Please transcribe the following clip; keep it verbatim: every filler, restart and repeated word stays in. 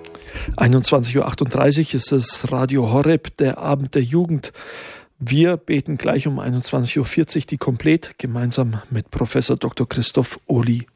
einundzwanzig Uhr achtunddreißig ist es Radio Horeb, der Abend der Jugend. Wir beten gleich um einundzwanzig Uhr vierzig die Komplett gemeinsam mit Professor Doktor Christoph Ohly.